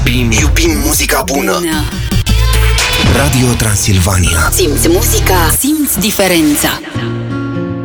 Iubim muzica bună. Radio Transilvania. Simți muzica, simți diferența.